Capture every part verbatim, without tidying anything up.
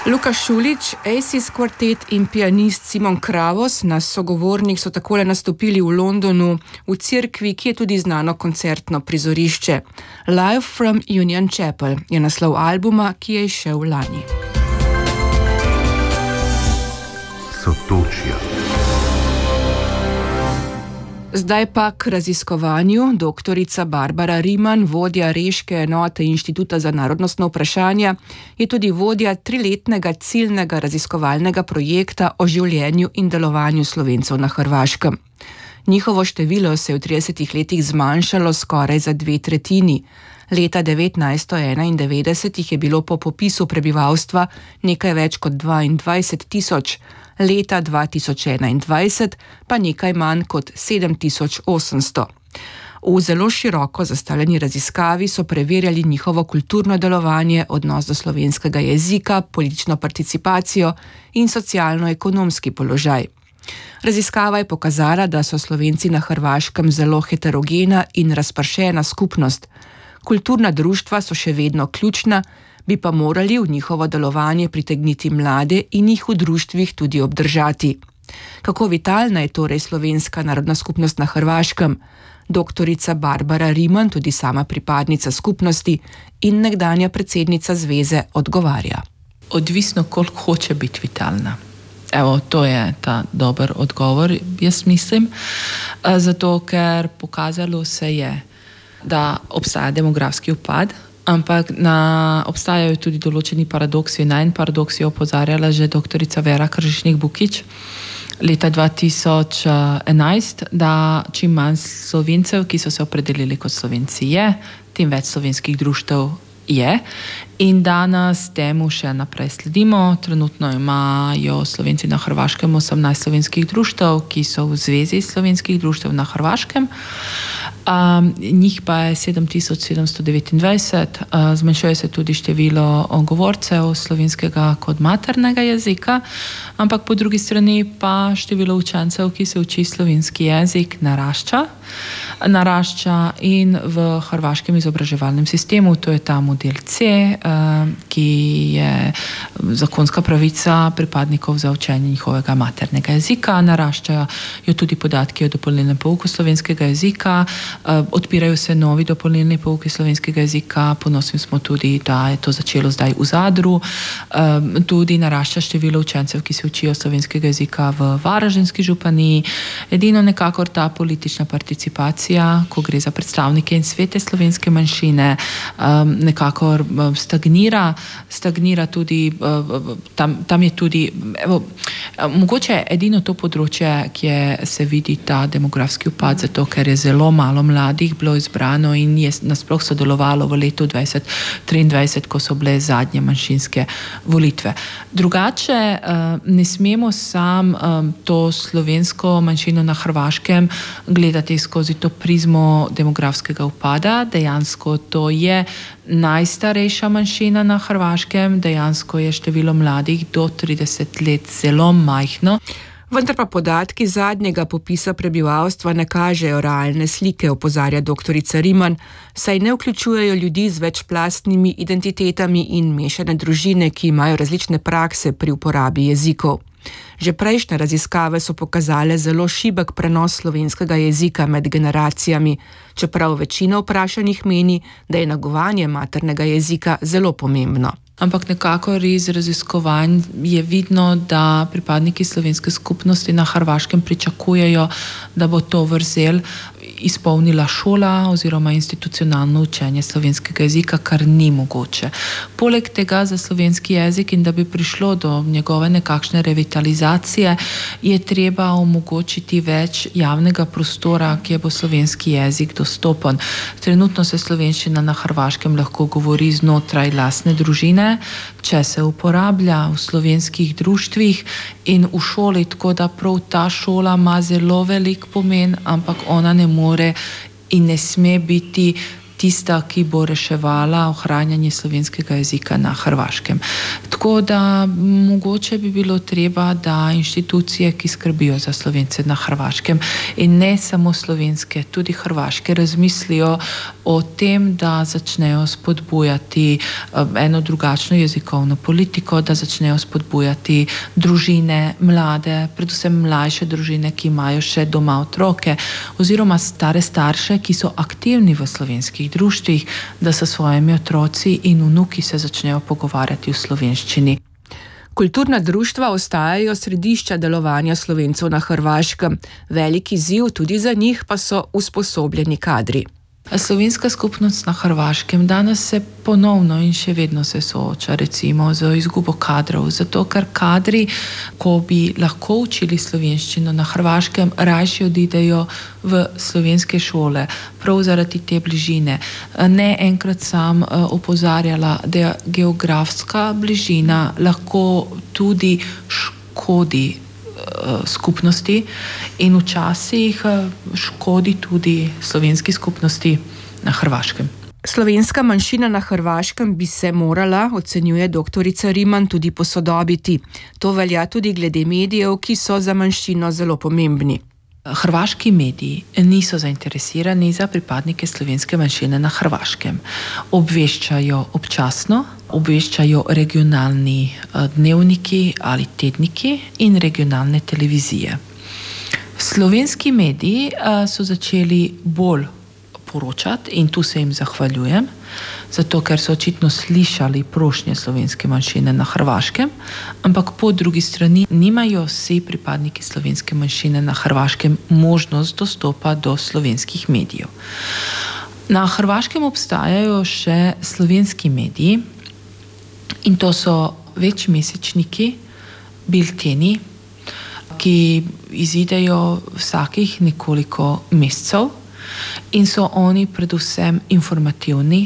Luka Šulić, Aces kvartet in pianist Simon Kravos, naš sogovornik, so takole nastopili v Londonu v cerkvi, ki je tudi znano koncertno prizorišče. Live from Union Chapel je naslov albuma, ki je izšel lani. Sotočja. Zdaj pa k raziskovanju. Doktorica Barbara Riman, vodja reške enote Inštituta za narodnostna vprašanja, je tudi vodja triletnega ciljnega raziskovalnega projekta o življenju in delovanju Slovencev na Hrvaškem. Njihovo število se je v tridesetih letih zmanjšalo skoraj za dve tretjini. Leta devetnajststo enaindevetdeset jih je bilo po popisu prebivalstva nekaj več kot dvaindvajset tisoč, leta dva tisoč enaindvajset pa nekaj manj kot sedem tisoč osemsto. V zelo široko zastavljeni raziskavi so preverjali njihovo kulturno delovanje, odnos do slovenskega jezika, politično participacijo in socialno-ekonomski položaj. Raziskava je pokazala, da so Slovenci na Hrvaškem zelo heterogena in razpršena skupnost. Kulturna društva so še vedno ključna, bi pa morali v njihovo delovanje pritegniti mlade in jih v društvih tudi obdržati. Kako vitalna je torej slovenska narodna skupnost na Hrvaškem? Doktorica Barbara Riman, tudi sama pripadnica skupnosti in nekdanja predsednica zveze, odgovarja. Odvisno, koliko hoče biti vitalna. Evo, to je ta dober odgovor, jaz mislim, zato ker pokazalo se je, da obstaja demografski upad, ampak na, obstajajo tudi določeni paradoksi. Na en paradoks je opozarjala že doktorica Vera Kržišnik-Bukić leta dva tisoč enajst, da čim manj Slovencev, ki so se opredelili kot Slovenci, je, tem več slovenskih društev je. In danes temu še naprej sledimo. Trenutno imajo Slovenci na Hrvaškem osemnajst slovenskih društev, ki so v zvezi slovenskih društev na Hrvaškem. Um, njih pa je sedem tisoč sedemsto devetindvajset, uh, zmanjšuje se tudi število govorcev slovenskega kot maternega jezika, ampak po drugi strani pa število učencev, ki se uči slovenski jezik, narašča. Narašča in v hrvaškem izobraževalnem sistemu, to je ta model C, uh, ki je zakonska pravica pripadnikov za učenje njihovega maternega jezika. Naraščajo tudi podatki o dopolnilnem pouku slovenskega jezika. Uh, odpirajo se novi dopolnilni pouki slovenskega jezika, ponosni smo tudi, da je to začelo zdaj v Zadru. Uh, tudi narašča število učencev, ki se učijo slovenskega jezika v Varaždinski županiji. Edino nekakor ta politična participacija, ko gre za predstavnike in svete slovenske manjšine, um, nekakor stagnira, stagnira tudi, uh, tam, tam je tudi, evo, mogoče edino to področje, kjer se vidi ta demografski upad, zato ker je zelo malo mladih bilo izbrano in je nasploh sodelovalo v letu dvajset triindvajset, ko so bile zadnje manjšinske volitve. Drugače ne smemo sam to slovensko manjšino na Hrvaškem gledati skozi to prizmo demografskega upada. Dejansko to je najstarejša manjšina na Hrvaškem, dejansko je število mladih do trideset let zelo majhno. Vendar pa podatki zadnjega popisa prebivalstva ne kažejo realne slike, opozarja doktorica Riman, saj ne vključujejo ljudi z večplastnimi identitetami in mešane družine, ki imajo različne prakse pri uporabi jezikov. Že prejšnje raziskave so pokazale zelo šibek prenos slovenskega jezika med generacijami, čeprav večina vprašanih meni, da je negovanje maternega jezika zelo pomembno. Ampak nekako iz raziskovanj je vidno, da pripadniki slovenske skupnosti na Hrvaškem pričakujejo, da bo to vrzel izpolnila šola oziroma institucionalno učenje slovenskega jezika, kar ni mogoče. Poleg tega za slovenski jezik in da bi prišlo do njegove nekakšne revitalizacije, je treba omogočiti več javnega prostora, kjer bo slovenski jezik dostopen. Trenutno se slovenščina na Hrvaškem lahko govori znotraj lastne družine, če se uporablja v slovenskih društvih in v šoli, tako da prav ta šola ima zelo velik pomen, ampak ona ne more in ne sme biti tista, ki bo reševala ohranjanje slovenskega jezika na Hrvaškem. Tako Tako da mogoče bi bilo treba, da inštitucije, ki skrbijo za Slovence na Hrvaškem in ne samo slovenske, tudi hrvaške, razmislijo o tem, da začnejo spodbujati eno drugačno jezikovno politiko, da začnejo spodbujati družine, mlade, predvsem mlajše družine, ki imajo še doma otroke, oziroma stare starše, ki so aktivni v slovenskih društvih, da sa svojimi otroci in vnuki se začnejo pogovarjati v slovenščini. Kulturna društva ostajajo središča delovanja Slovencev na Hrvaškem. Veliki izziv tudi za njih pa so usposobljeni kadri. Slovenska skupnost na Hrvaškem danes se ponovno in še vedno se sooča recimo z izgubo kadrov, zato ker kadri, ko bi lahko učili slovenščino na Hrvaškem, rajši odidejo v slovenske šole, prav zaradi te bližine. Ne enkrat sam opozarjala, da je geografska bližina lahko tudi škodi skupnosti in včasih škodi tudi slovenski skupnosti na Hrvaškem. Slovenska manjšina na Hrvaškem bi se morala, ocenjuje doktorica Riman, tudi posodobiti. To velja tudi glede medijev, ki so za manjšino zelo pomembni. Hrvaški mediji niso zainteresirani za pripadnike slovenske manjšine na Hrvaškem. Obveščajo občasno, obveščajo regionalni dnevniki ali tedniki in regionalne televizije. Slovenski mediji so začeli bolj poročati in tu se jim zahvaljujem, zato ker so očitno slišali prošnje slovenske manjšine na Hrvaškem, ampak po drugi strani nimajo vsi pripadniki slovenske manjšine na Hrvaškem možnost dostopa do slovenskih medijev. Na Hrvaškem obstajajo še slovenski mediji in to so večmesečniki, bilteni, ki izidejo vsakih nekoliko mesecev in so oni predvsem informativni.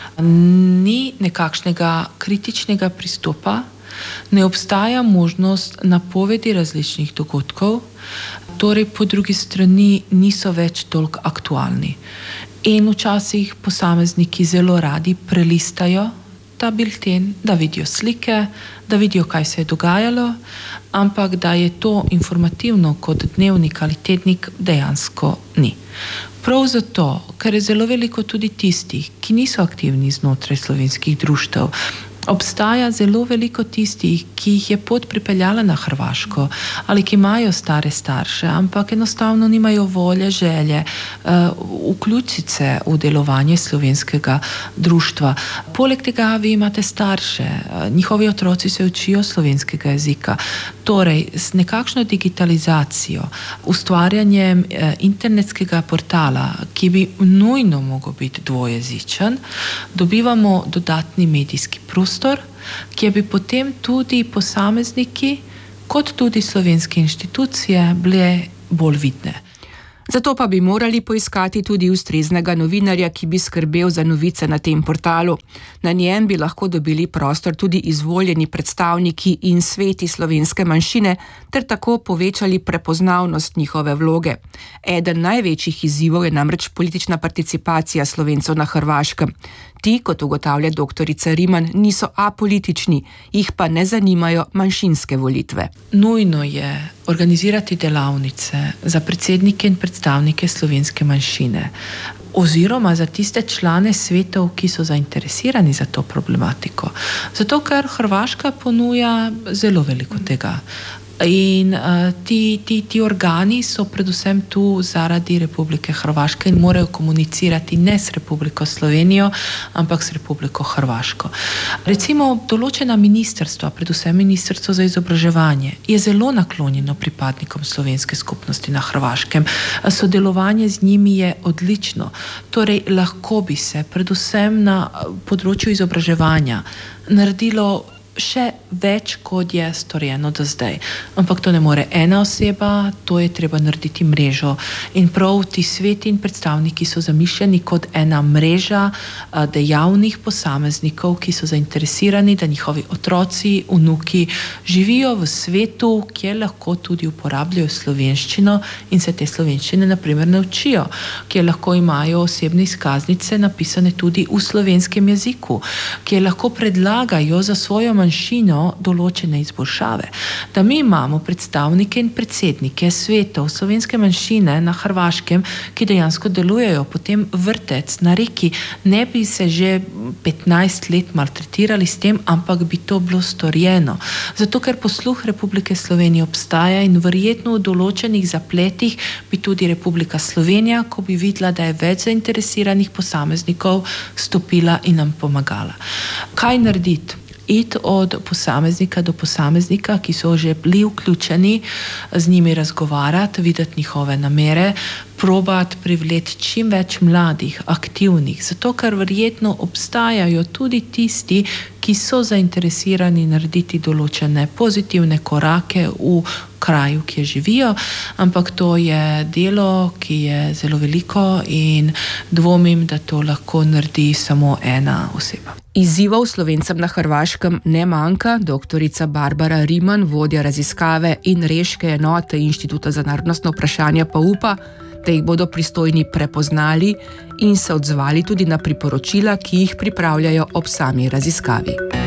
Ni nekakšnega kritičnega pristopa, ne obstaja možnost napovedi različnih dogodkov, torej po drugi strani niso več toliko aktualni. In včasih posamezniki zelo radi prelistajo ta bilten, da vidijo slike, da vidijo, kaj se je dogajalo, ampak da je to informativno kot dnevnik ali tednik, dejansko ni. Prav zato, ker je zelo veliko tudi tistih, ki niso aktivni znotraj slovenskih društev. Obstaja zelo veliko tistih, ki jih je pot pripeljala na Hrvaško ali ki imajo stare starše, ampak enostavno nimajo volje, želje uh, vključiti se v delovanje slovenskega društva. Poleg tega vi imate starše, uh, njihovi otroci se učijo slovenskega jezika. Torej, s nekakšno digitalizacijo, ustvarjanjem uh, internetskega portala, ki bi nujno mogel biti dvojezičen, dobivamo dodatni medijski prostor, kjer bi potem tudi posamezniki, kot tudi slovenske inštitucije, bile bolj vidne. Zato pa bi morali poiskati tudi ustreznega novinarja, ki bi skrbel za novice na tem portalu. Na njem bi lahko dobili prostor tudi izvoljeni predstavniki in sveti slovenske manjšine, ter tako povečali prepoznavnost njihove vloge. Eden največjih izzivov je namreč politična participacija Slovencev na Hrvaškem. Ti, kot ugotavlja doktorica Riman, niso apolitični, jih pa ne zanimajo manjšinske volitve. Nujno je organizirati delavnice za predsednike in predstavnike slovenske manjšine oziroma za tiste člane svetov, ki so zainteresirani za to problematiko. Zato, ker Hrvaška ponuja zelo veliko tega. In uh, ti, ti, ti organi so predvsem tu zaradi Republike Hrvaške in morajo komunicirati ne s Republiko Slovenijo, ampak s Republiko Hrvaško. Recimo določena ministrstva, predvsem ministrstvo za izobraževanje, je zelo naklonjeno pripadnikom slovenske skupnosti na Hrvaškem. Sodelovanje z njimi je odlično. Torej, lahko bi se predvsem na področju izobraževanja naredilo še več, kot je storjeno do zdaj. Ampak to ne more ena oseba, to je treba narediti mrežo. In prav ti sveti in predstavniki so zamišljeni kot ena mreža dejavnih posameznikov, ki so zainteresirani, da njihovi otroci, vnuki živijo v svetu, kjer lahko tudi uporabljajo slovenščino in se te slovenščine na primer naučijo, kjer lahko imajo osebne izkaznice napisane tudi v slovenskem jeziku, kjer lahko predlagajo za svojo manjšino določene izboljšave. Da mi imamo predstavnike in predsednike svetov slovenske manjšine na Hrvaškem, ki dejansko delujejo, potem vrtec na Reki, ne bi se že petnajst let maltretirali s tem, ampak bi to bilo storjeno. Zato, ker posluh Republike Slovenije obstaja in verjetno v določenih zapletih bi tudi Republika Slovenija, ko bi videla, da je več zainteresiranih posameznikov, stopila in nam pomagala. Kaj narediti? Iti od posameznika do posameznika, ki so že bili vključeni, z njimi razgovarati, videti njihove namere, probati privleči čim več mladih, aktivnih, zato ker verjetno obstajajo tudi tisti, ki so zainteresirani narediti določene pozitivne korake v kraju, kjer živijo, ampak to je delo, ki je zelo veliko in dvomim, da to lahko naredi samo ena oseba. Izzivov Slovencem na Hrvaškem ne manjka. Doktorica Barbara Riman, vodja raziskave in reške enote Inštituta za narodnostna vprašanja, pa upa, da jih bodo pristojni prepoznali in se odzvali tudi na priporočila, ki jih pripravljajo ob sami raziskavi.